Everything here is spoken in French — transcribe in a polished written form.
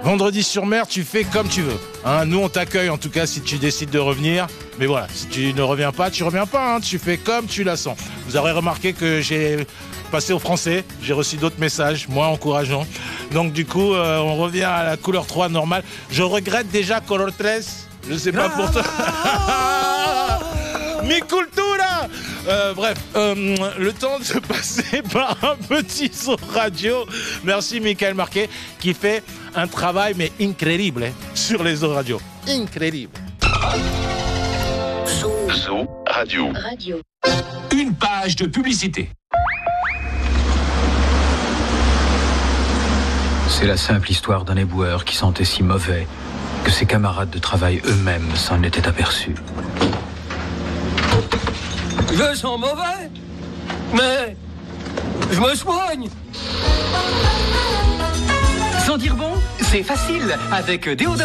Vendredi-sur-Mer, tu fais comme tu veux. Hein, nous, on t'accueille en tout cas si tu décides de revenir. Mais voilà, si tu ne reviens pas, tu reviens pas. Hein, tu fais comme tu la sens. Vous aurez remarqué que j'ai passé au français. J'ai reçu d'autres messages, moins encourageants. Donc du coup, on revient à la couleur 3 normale. Je regrette déjà Color 13. Je sais pas pour toi. Mi cultura. Bref, le temps de passer par un petit son radio. Merci Michael Marquet qui fait un travail mais incroyable sur les ondes radio. Incroyable. Zoo Radio. Une page de publicité. C'est la simple histoire d'un éboueur qui sentait si mauvais que ses camarades de travail eux-mêmes s'en étaient aperçus. Je sens mauvais, mais je me soigne. Sentir bon, c'est facile avec déodorant.